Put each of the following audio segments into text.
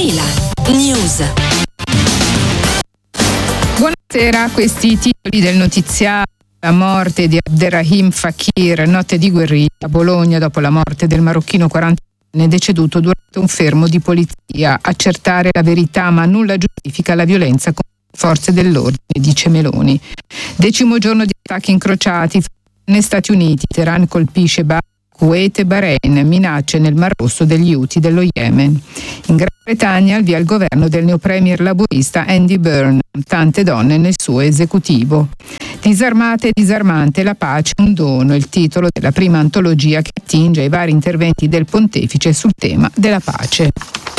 2000 News. Buonasera, questi i titoli del notiziario. La morte di Abderrahim Fakir, notte di guerriglia a Bologna dopo la morte del marocchino 40enne deceduto durante un fermo di polizia. Accertare la verità, ma nulla giustifica la violenza contro le forze dell'ordine, dice Meloni. 10° giorno di attacchi incrociati negli Stati Uniti. Teheran colpisce Kuwait e Bahrain, minacce nel Mar Rosso degli Houthi dello Yemen. In Gran Bretagna al via il governo del neopremier laburista Andy Byrne, tante donne nel suo esecutivo. Disarmate e disarmante, la pace un dono, il titolo della prima antologia che attinge ai vari interventi del pontefice sul tema della pace.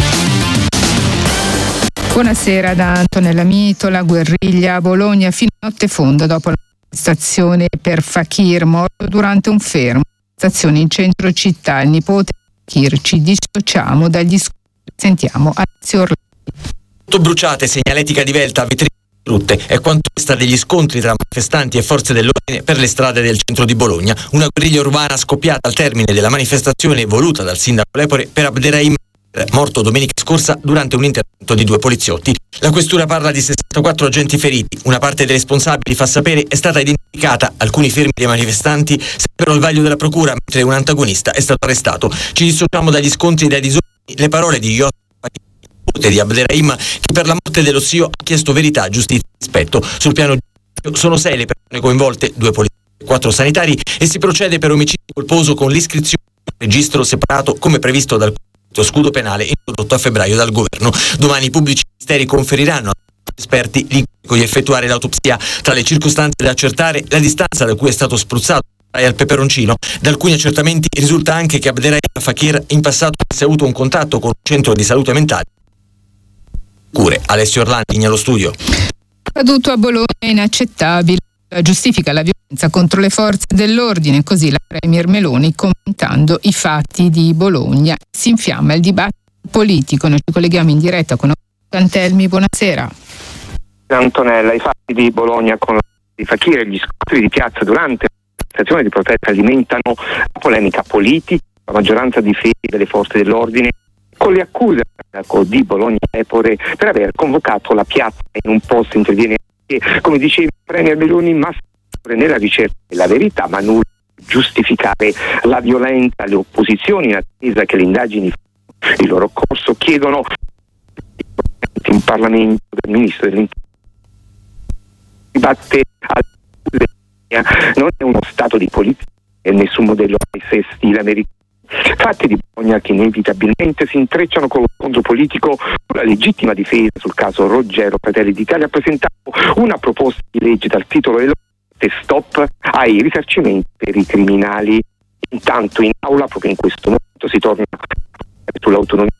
Buonasera da Antonella Mito. La guerriglia a Bologna fino a notte fonda dopo la manifestazione per Fakir, morto durante un fermo. Stazione in centro città, il nipote Fakir: ci dissociamo dagli scontri. Sentiamo Alessio Orlandi. Auto bruciate, segnaletica divelta, vetrine distrutte, è quanto resta degli scontri tra manifestanti e forze dell'ordine per le strade del centro di Bologna. Una guerriglia urbana scoppiata al termine della manifestazione voluta dal sindaco Lepore per Abderrahim, morto domenica scorsa durante un intervento di 2 poliziotti. La questura parla di 64 agenti feriti. Una parte dei responsabili, fa sapere, è stata identificata. Alcuni fermi dei manifestanti sarebbero al vaglio della procura, mentre un antagonista è stato arrestato. Ci dissociamo dagli scontri e dai disordini. Le parole di Yosef Fakir, di Abderrahim, che per la morte dello zio ha chiesto verità, giustizia e rispetto. Sul piano giuridico sono 6 le persone coinvolte, 2 poliziotti e 4 sanitari, e si procede per omicidio colposo con l'iscrizione in un registro separato come previsto dal scudo penale introdotto a febbraio dal governo. Domani i pubblici ministeri conferiranno agli esperti l'incarico di effettuare l'autopsia. Tra le circostanze da accertare, la distanza da cui è stato spruzzato al peperoncino. Da alcuni accertamenti risulta anche che Abderrahim Fakir in passato avesse avuto un contatto con un centro di salute mentale. Alessio Orlandi, allo studio. Accaduto a Bologna è inaccettabile. Giustifica la violenza contro le forze dell'ordine, così la premier Meloni commentando i fatti di Bologna. Si infiamma il dibattito politico. Noi ci colleghiamo in diretta con Cantelmi. Buonasera. Antonella, i fatti di Bologna con di Fakir e gli scontri di piazza durante la manifestazione di protesta alimentano la polemica politica, la maggioranza difende le forze dell'ordine con le accuse di Bologna Lepore per aver convocato la piazza. In un post interviene, come diceva premier Meloni, ma nella ricerca della verità, ma nulla giustificare la violenza. Le opposizioni, in attesa che le indagini facciano il loro corso, chiedono in Parlamento del ministro dell'Interno. Dibatte non è uno stato di polizia e nessun modello ai stile americano. Fatti di Bologna che inevitabilmente si intrecciano con lo scontro politico sulla legittima difesa. Sul caso Roggero, Fratelli d'Italia ha presentato una proposta di legge dal titolo Stop ai risarcimenti per i criminali. Intanto in aula, proprio in questo momento, si torna sull'autonomia